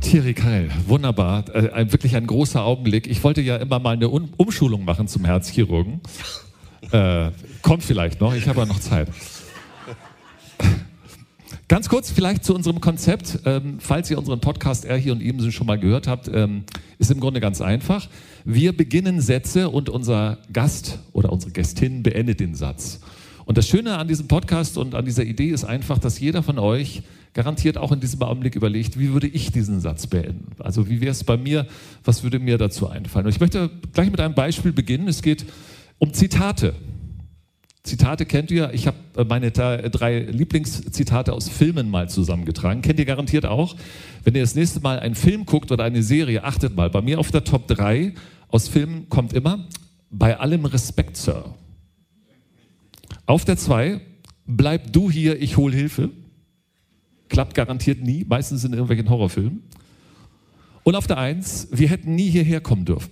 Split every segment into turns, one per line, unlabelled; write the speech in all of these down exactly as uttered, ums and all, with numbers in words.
Thierry Keil, wunderbar. Äh, ein, wirklich ein großer Augenblick. Ich wollte ja immer mal eine Un- Umschulung machen zum Herzchirurgen. Äh, kommt vielleicht noch, ich habe ja noch Zeit. Ganz kurz vielleicht zu unserem Konzept. Ähm, falls ihr unseren Podcast Er hier und Ebenso schon mal gehört habt, ähm, ist im Grunde ganz einfach. Wir beginnen Sätze und unser Gast oder unsere Gästin beendet den Satz. Und das Schöne an diesem Podcast und an dieser Idee ist einfach, dass jeder von euch garantiert auch in diesem Augenblick überlegt, wie würde ich diesen Satz beenden? Also wie wäre es bei mir, was würde mir dazu einfallen? Und ich möchte gleich mit einem Beispiel beginnen. Es geht um Zitate. Zitate kennt ihr. Ich habe meine drei Lieblingszitate aus Filmen mal zusammengetragen. Kennt ihr garantiert auch. Wenn ihr das nächste Mal einen Film guckt oder eine Serie, achtet mal. Bei mir auf der Top drei aus Filmen kommt immer bei allem Respekt, Sir. Auf der zwei, bleib du hier, ich hol Hilfe. Klappt garantiert nie, meistens in irgendwelchen Horrorfilmen. Und auf der eins, wir hätten nie hierher kommen dürfen.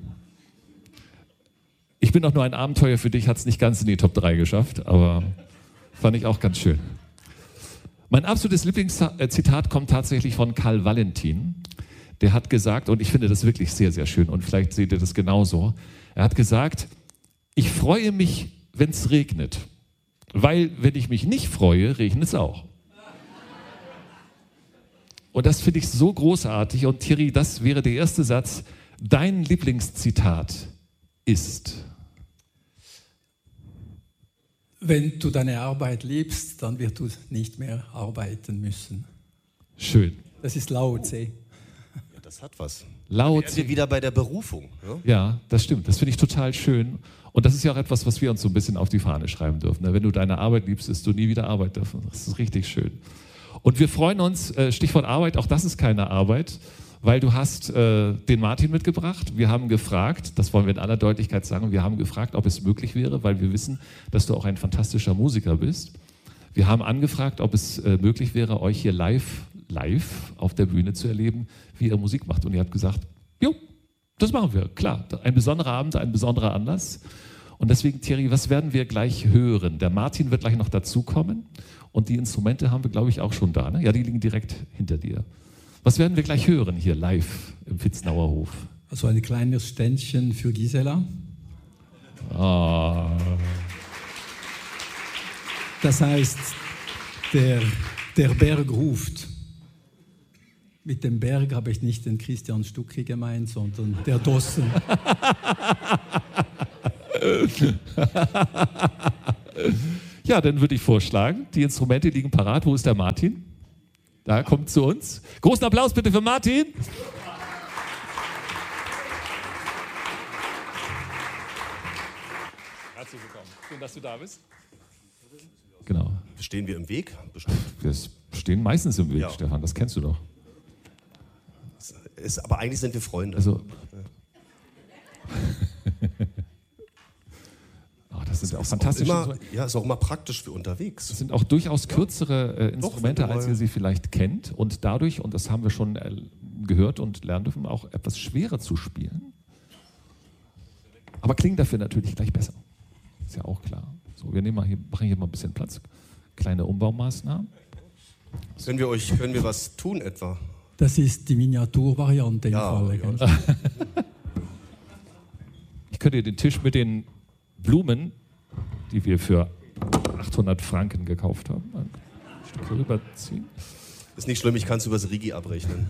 Ich bin doch nur ein Abenteuer für dich, hat es nicht ganz in die Top drei geschafft, aber fand ich auch ganz schön. Mein absolutes Lieblingszitat kommt tatsächlich von Karl Valentin. Der hat gesagt, und ich finde das wirklich sehr, sehr schön, und vielleicht seht ihr das genauso, er hat gesagt, ich freue mich, wenn es regnet, weil wenn ich mich nicht freue, regnet es auch. Und das finde ich so großartig. Und Thierry, das wäre der erste Satz. Dein Lieblingszitat ist:
Wenn du deine Arbeit liebst, dann wirst du nicht mehr arbeiten müssen.
Schön.
Das ist Lao Tse.
Ja, das hat was.
Lao
Tse. Wir wieder bei der Berufung. Ja,
ja, das stimmt. Das finde ich total schön. Und das ist ja auch etwas, was wir uns so ein bisschen auf die Fahne schreiben dürfen. Wenn du deine Arbeit liebst, wirst du nie wieder arbeiten dürfen. Das ist richtig schön. Und wir freuen uns, Stichwort Arbeit, auch das ist keine Arbeit, weil du hast äh, den Martin mitgebracht. Wir haben gefragt, das wollen wir in aller Deutlichkeit sagen, wir haben gefragt, ob es möglich wäre, weil wir wissen, dass du auch ein fantastischer Musiker bist. Wir haben angefragt, ob es äh, möglich wäre, euch hier live, live auf der Bühne zu erleben, wie ihr Musik macht. Und ihr habt gesagt, jo, das machen wir, klar. Ein besonderer Abend, ein besonderer Anlass. Und deswegen, Thierry, was werden wir gleich hören? Der Martin wird gleich noch dazukommen. Und die Instrumente haben wir, glaube ich, auch schon da. Ne? Ja, die liegen direkt hinter dir. Was werden wir gleich hören hier live im Vitznauer Hof?
Also ein kleines Ständchen für Gisela.
Oh.
Das heißt, der, der Berg ruft. Mit dem Berg habe ich nicht den Christian Stucki gemeint, sondern der Dossen.
Ja, dann würde ich vorschlagen, die Instrumente liegen parat. Wo ist der Martin? Da kommt zu uns. Großen Applaus bitte für Martin. Herzlich willkommen. Schön, dass du da bist. Genau.
Stehen wir im Weg? Bestimmt.
Wir stehen meistens im Weg,
Ja.
Stefan, das kennst du doch.
Ist, aber eigentlich sind wir Freunde.
Also, oh, das sind auch
ist
fantastische
auch immer, ja, ist auch immer praktisch für unterwegs.
Das sind auch durchaus kürzere äh, Instrumente,
Doch,
als ihr sie vielleicht kennt. Und dadurch, und das haben wir schon äh, gehört und lernen dürfen, auch etwas schwerer zu spielen. Aber klingen dafür natürlich gleich besser. Ist ja auch klar. So, wir nehmen mal hier, machen hier mal ein bisschen Platz. Kleine Umbaumaßnahmen.
Können wir euch, können wir was tun etwa?
Das ist die Miniaturvariante im
Ja,
Falle.
ja.
gell?
Ich könnte den Tisch mit den Blumen, die wir für achthundert Franken gekauft haben, ein Stück rüberziehen.
Ist nicht schlimm, ich kann es übers Rigi abrechnen.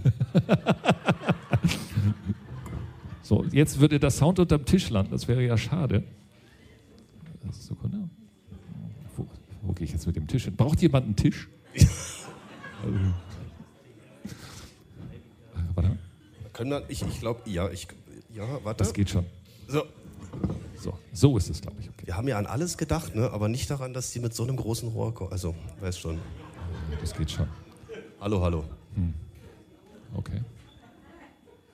So, jetzt würde der Sound unterm Tisch landen, das wäre ja schade. Sekunde. Wo, wo gehe ich jetzt mit dem Tisch hin? Braucht jemand einen Tisch? Also, warte.
Können wir, ich ich glaube, ja, ich, ja, warte.
Das geht schon.
So.
So, so ist es, glaube ich. Okay.
Wir haben ja an alles gedacht, ne? Aber nicht daran, dass die mit so einem großen Rohr kommen. Also, weißt schon.
Das geht schon.
Hallo, hallo.
Okay.